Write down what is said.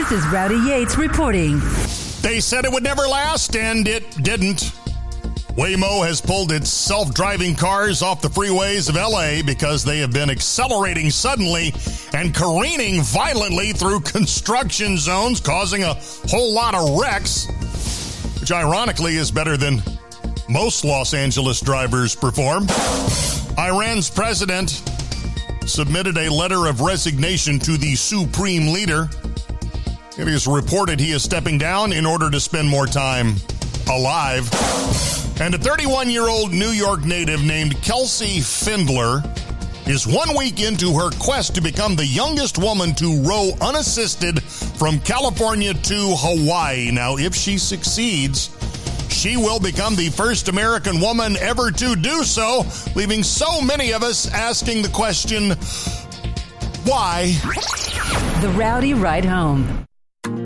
This is Rowdy Yates reporting. They said it would never last, and it didn't. Waymo has pulled its self-driving cars off the freeways of L.A. because they have been accelerating suddenly and careening violently through construction zones, causing a whole lot of wrecks, which ironically is better than most Los Angeles drivers perform. Iran's president submitted a letter of resignation to the supreme leader. It is reported he is stepping down in order to spend more time alive. And a 31-year-old New York native named Kelsey Findler is 1 week into her quest to become the youngest woman to row unassisted from California to Hawaii. Now, if she succeeds, she will become the first American woman ever to do so, leaving so many of us asking the question, why? The Rowdy Ride Home.